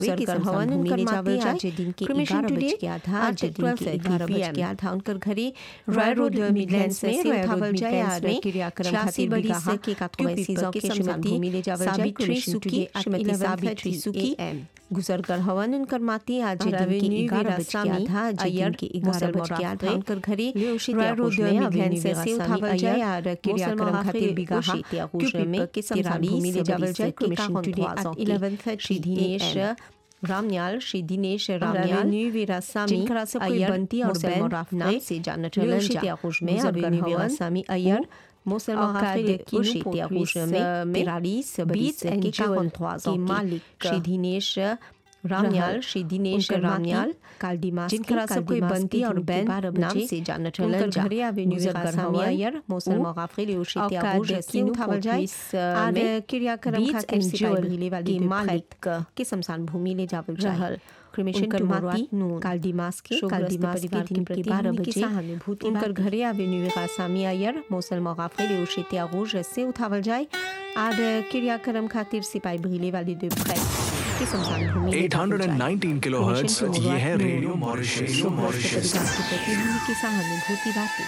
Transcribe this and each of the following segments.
सरकार हवन उनकर माती आज दिन के 11:08 आज दिन के 11:11 उनकर घरे रॉय रोड मिडलैंड्स में से उठावल जाए आज क्रियाक्रम खातिर बड़ी से के 86 के श्रीमती भूमि ले जावल जाए श्रीमती सावित्री सुकी गुजर कर हवन उनकर माती आज दिन के 11:11 आज दिन के 11:11 उनकर घरे रॉय रोड मिडलैंड्स से उठावल जाए आज क्रियाक्रम खातिर बिगाहा में के शमशान भूमि ले जावल जाए के 11:30 दिनेश रामयाल श्री दिनेश रामयाल जिनका सब कोई बनती और मोराफ नाम से जाना चलन जा में वीरासामी अय्यर मोसल महाफिल की नुपुरुष में 43 के 43 के मालिक श्री दिनेश रामयाल श्री दिनेश रामयाल कालडीमास जिनका सब कोई बनती और बैन नाम से जाना चलन जा घरे एवेन्यू वीरासामी अय्यर मोसल महाफिल उशितिया बुज से उठावल जाए और क्रियाक्रम खातिर सिपाही भिले वाली मालिक के शमशान भूमि ले जावल जाए क्रिमेशन टुमाती कालडीमास के परिवार के प्रति 12 बजे सहानुभूति उनकर घरे एवेन्यू वीरासामी अय्यर मोसल महाफिल उशितिया बुज से उठावल जाए और क्रियाक्रम खातिर सिपाही भिले वाली दो के शमशान भूमि 819 किलोहर्ट्ज ये है रेडियो मॉरिशस की सहानुभूति बातें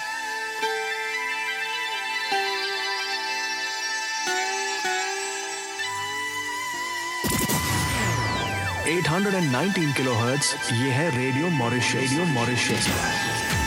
819 किलोहर्ट्ज ये है रेडियो मॉरिशस